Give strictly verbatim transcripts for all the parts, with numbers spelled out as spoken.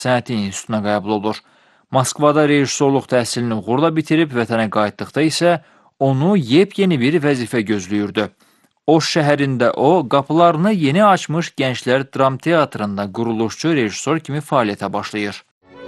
Sənəti İnstitutuna qəbul olur. Moskvada rejissorluq təhsilini uğurla bitirib vətənə qayıtdıqda isə onu yepyeni bir vəzifə gözləyirdi. Oş şəhərində o, qapılarını yeni açmış Gənclər Dram Teatrında quruluşçu rejissor kimi fəaliyyətə başlayır.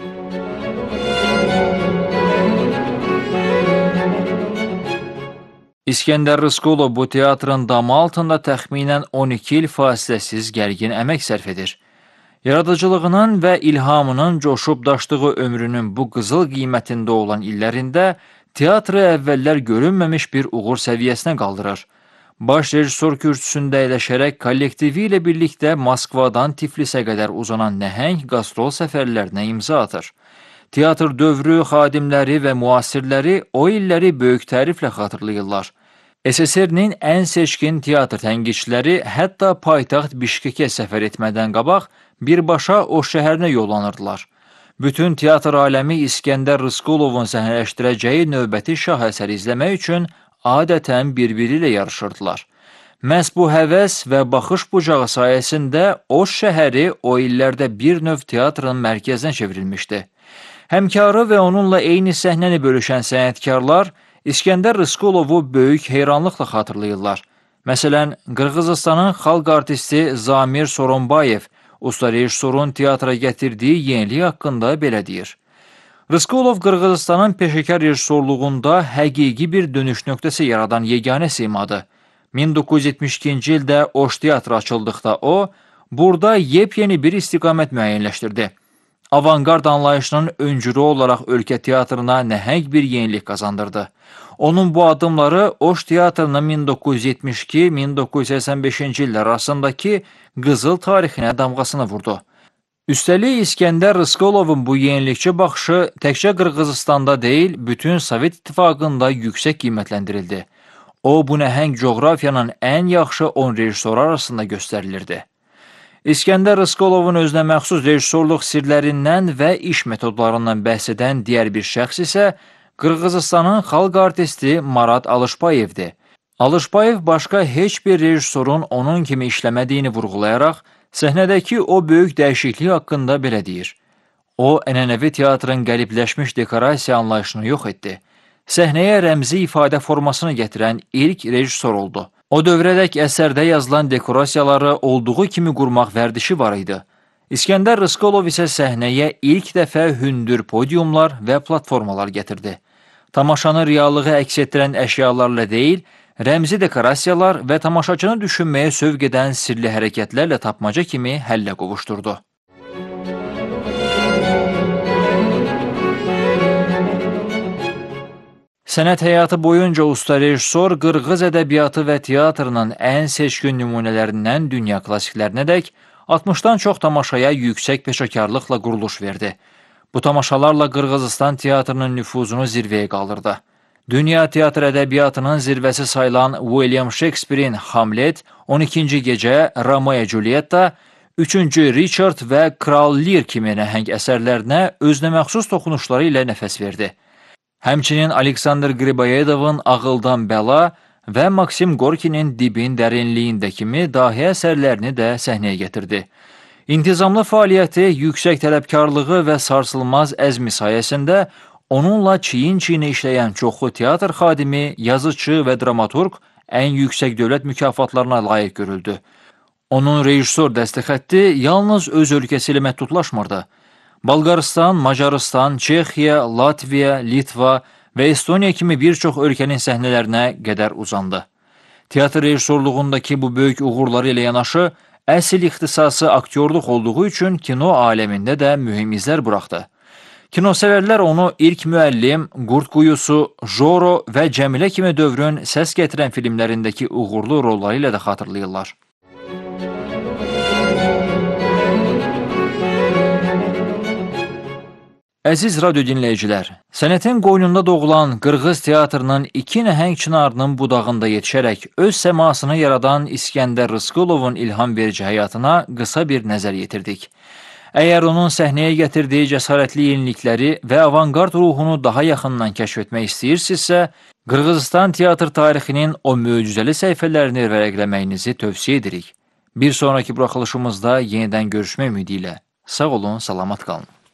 İskəndər Rısqulov bu teatrın damı altında təxminən on iki il fasiləsiz gərgin əmək sərf edir. Yaradıcılığının və ilhamının coşub daşdığı ömrünün bu qızıl qiymətində olan illərində teatrı əvvəllər görünməmiş bir uğur səviyyəsinə qaldırır. Baş rejissor kürsüsündə əyləşərək kollektivi ilə birlikdə Moskvadan Tiflisə qədər uzanan nəhəng qastrol səfərlərinə imza atır. Teatr dövrü, xadimləri və müasirləri o illəri böyük təriflə xatırlayırlar. S S R-nin ən seçkin teatr tənqidçiləri hətta paytaxt Bişkekə səfər etmədən qabaq birbaşa o şəhərinə yollanırdılar. Bütün teatr aləmi İskəndər Rısqulovun səhnələşdirəcəyi növbəti şah əsəri izləmək üçün adətən bir-biri ilə yarışırdılar. Məhz bu həvəs və baxış bucağı sayəsində o şəhəri o illərdə bir növ teatrın mərkəzinə çevrilmişdi. Həmkarı və onunla eyni səhnəni bölüşən sənətkarlar İskəndər Rısqulovu böyük heyranlıqla xatırlayırlar. Məsələn, Qırğızıstanın xalq artisti Zamir Soronbayev usta rejissorun teatra gətirdiyi yenilik haqqında belə deyir. Rısqulov Qırğızıstanın peşəkar rejissorluğunda həqiqi bir dönüş nöqtəsi yaradan yeganə simadır. min doqquz yüz yetmiş ikinci ildə Oş teatrı açıldıqda o, burada yepyeni bir istiqamət müəyyənləşdirdi. Avangard anlayışının öncürü olaraq ölkə teatrına nəhəng bir yenilik qazandırdı. Onun bu adımları Oş teatrının min doqquz yüz yetmiş iki min doqquz yüz səksən beşinci illər arasındakı qızıl tarixinə damğasını vurdu. Üstəlik, İskəndər Rısqulovun bu yenilikçi baxışı təkcə Qırğızıstanda deyil, bütün Sovet İttifaqında yüksək qiymətləndirildi. O, bu nəhəng coğrafiyanın ən yaxşı on rejissoru arasında göstərilirdi. İskəndər Rısqulovun özünə məxsus rejissorluq sirlərindən və iş metodlarından bəhs edən digər bir şəxs isə Qırğızıstanın xalq artisti Marat Alışbayevdir. Alışbayev başqa heç bir rejissorun onun kimi işləmədiyini vurğulayaraq, səhnədəki o böyük dəyişiklik haqqında belə deyir. O, ənənəvi teatrın qəlibləşmiş dekorasiya anlayışını yox etdi. Səhnəyə rəmzi ifadə formasını gətirən ilk rejissor oldu. O dövrədək əsərdə yazılan dekorasiyaları olduğu kimi qurmaq vərdişi var idi. İskəndər Rısqulov isə səhnəyə ilk dəfə hündür podiumlar və platformalar gətirdi. Tamaşanı reallığı əks etdirən əşyalarla deyil, rəmzi dekorasiyalar və tamaşaçını düşünməyə sövq edən sirli hərəkətlərlə tapmaca kimi həllə qovuşturdu. Sənət həyatı boyunca usta rejissor Qırğız ədəbiyyatı və teatrının ən seçkin nümunələrindən dünya klassiklərinədək altmışdan çox tamaşaya yüksək peşəkarlıqla quruluş verdi. Bu tamaşalarla Qırğızıstan teatrının nüfuzunu zirvəyə qaldırdı. Dünya teatr ədəbiyyatının zirvəsi sayılan William Shakespeare'in Hamlet, on ikinci gecə, Romeo Julietta, üçüncü Richard və Kral Lear kimi nəhəng əsərlərinə özünəməxsus toxunuşları ilə nəfəs verdi. Həmçinin Aleksandr Griboyedovun Ağıldan Bəla və Maksim Gorkinin Dibin dərinliyində kimi dahi əsərlərini də səhnəyə gətirdi. İntizamlı fəaliyyəti, yüksək tələbkarlığı və sarsılmaz əzmi sayəsində onunla çiyin-çiyinə işləyən çoxlu teatr xadimi, yazıcı və dramaturq ən yüksək dövlət mükafatlarına layiq görüldü. Onun rejissor dəstəxətti yalnız öz ölkəsi ilə məhdudlaşmırdı. Bolqarıstan, Macarıstan, Çexiya, Latviya, Litva və Estoniya kimi bir çox ölkənin səhnələrinə qədər uzandı. Teatr rejissorluğundakı bu böyük uğurları ilə yanaşı, əsl ixtisası aktyorluq olduğu üçün kino aləmində də mühüm izlər buraxdı. Kinosəvərlər onu ilk müəllim, Qurd Quyusu, Joro və Cəmilə kimi dövrün səs gətirən filmlərindəki uğurlu rolları ilə də xatırlayırlar. Əziz radyo dinləyicilər, sənətin qoynunda doğulan Qırğız teatrının iki nəhəng çınarının budağında yetişərək öz səmasını yaradan İskəndər Rısqulovun ilham verici həyatına qısa bir nəzər yetirdik. Əgər onun səhnəyə gətirdiyi cəsarətli yenilikləri və avangard ruhunu daha yaxından kəşf etmək istəyirsinizsə, Qırğızistan teatr tarixinin o möcüzəli səhifələrini vərəqləməyinizi tövsiyə edirik. Bir sonraki buraxılışımızda yenidən görüşmək ümidi ilə. Sağ olun, salamat qalın.